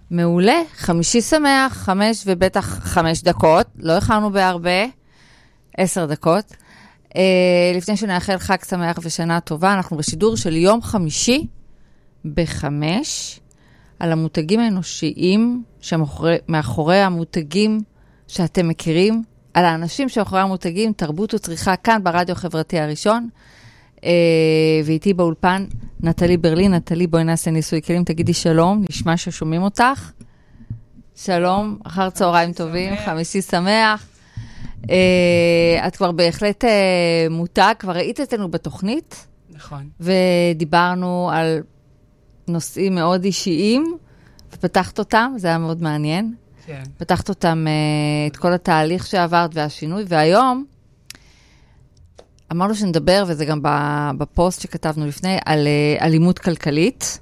מעולה, חמישי שמח, 5 ובטח 5 דקות, לא הכנו בהרבה, 10 דקות. לפני שנאחל חג שמח ושנה טובה, אנחנו בשידור של יום חמישי ב-5, על המותגים האנושיים שמאחורי המותגים שאתם מכירים, על האנשים שמאחורי המותגים, תרבות וצריכה כאן ברדיו החברתי הראשון, ואיתי באולפן נטלי ברלין. נטלי, בואי נעשה ניסוי כלים, תגידי שלום, נשמע ששומעים אותך. שלום, אחר צהריים טובים, חמישי שמח. את כבר בהחלט מותג, כבר ראית אצלנו בתוכנית. נכון. ודיברנו על נושאים מאוד אישיים, ופתחת אותם, זה היה מאוד מעניין. כן. פתחת אותם, את כל התהליך שעברת והשינוי, והיום אמרנו שנדבר, וזה גם בפוסט שכתבנו לפני, על אלימות כלכלית.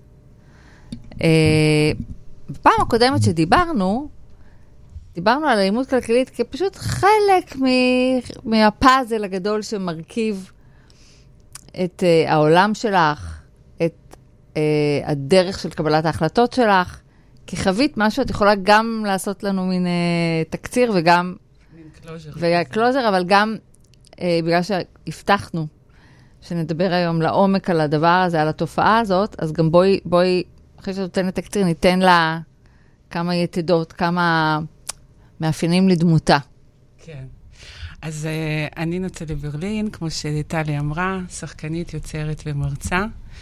בפעם הקודמת שדיברנו, דיברנו על אלימות כלכלית כפשוט חלק מהפאזל הגדול שמרכיב את העולם שלך, את הדרך של קבלת ההחלטות שלך, כי חווית משהו, את יכולה גם לעשות לנו מין תקציר וגם קלוזר, אבל גם בגלל שהבטחנו שנדבר היום לעומק על הדבר הזה, על התופעה הזאת, אז גם בואי, אחרי שאת נותנת תקציר, ניתן לה כמה יתדות, כמה מאפיינים לדמותה. כן. אז אני נטלי ברלין, כמו שטלי אמרה, שחקנית, יוצרת ומרצה.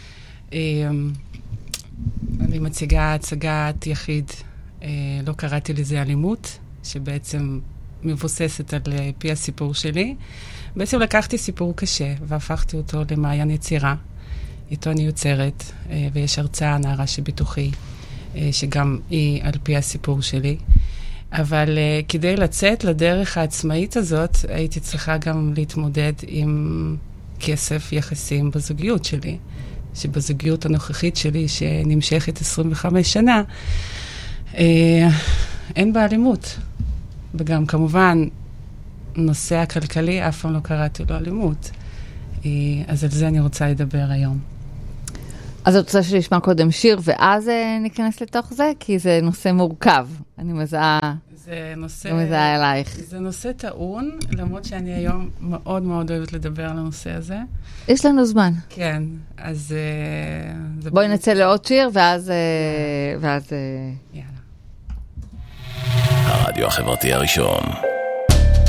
אני מציגה הצגת יחיד, לא קראתי לזה אלימות, שבעצם מבוססת על פי הסיפור שלי. בעצם לקחתי סיפור קשה והפכתי אותו למעיין יצירה. איתו אני יוצרת, ויש הרצאה נערה שבתוכי, שגם היא על פי הסיפור שלי. אבל כדי לצאת לדרך העצמאית הזאת, הייתי צריכה גם להתמודד עם כסף יחסים בזוגיות שלי. שבזוגיות הנוכחית שלי, שנמשכת 25 שנה, אין בה אלימות. וגם כמובן, נושא הכלכלי, אף פעם לא קראתי לו אלימות. אז על זה אני רוצה לדבר היום. אז את רוצה שנשמע קודם שיר, ואז ניכנס לתוך זה? כי זה נושא מורכב. אני מזהה אלייך. זה נושא טעון, למרות שאני היום מאוד מאוד אוהבת לדבר על הנושא הזה. יש לנו זמן. כן, אז... בואי נצא לעוד שיר, ואז... יאללה. הרדיו החברתי הראשון.